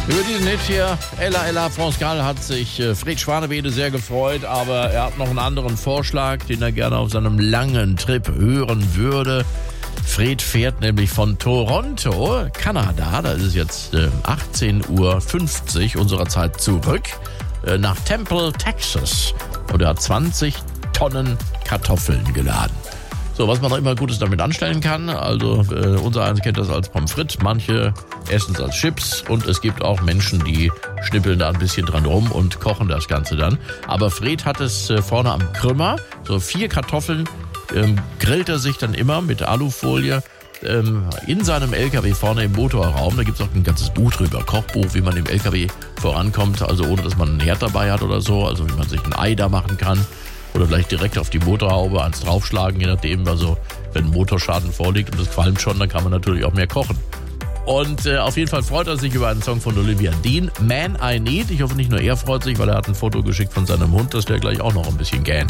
Über diesen Hit hier, Ella Ella, France Gall, hat sich Fred Schwanewede sehr gefreut, aber er hat noch einen anderen Vorschlag, den er gerne auf seinem langen Trip hören würde. Fred fährt nämlich von Toronto, Kanada, da ist es jetzt 18:50 Uhr unserer Zeit zurück, nach Temple, Texas. Und er hat 20 Tonnen Kartoffeln geladen. So, was man auch immer Gutes damit anstellen kann, also unser eins kennt das als Pommes frites, manche essen es als Chips und es gibt auch Menschen, die schnippeln da ein bisschen dran rum und kochen das Ganze dann. Aber Fred hat es vorne am Krümmer, so 4 Kartoffeln, grillt er sich dann immer mit Alufolie in seinem LKW vorne im Motorraum. Da gibt es auch ein ganzes Buch drüber, Kochbuch, wie man im LKW vorankommt, also ohne dass man einen Herd dabei hat oder so, also wie man sich ein Ei da machen kann. Oder vielleicht direkt auf die Motorhaube ans draufschlagen, je nachdem. Also wenn ein Motorschaden vorliegt und das qualmt schon, dann kann man natürlich auch mehr kochen. Und auf jeden Fall freut er sich über einen Song von Olivia Dean, Man I Need. Ich hoffe, nicht nur er freut sich, weil er hat ein Foto geschickt von seinem Hund, dass der gleich auch noch ein bisschen gähnt.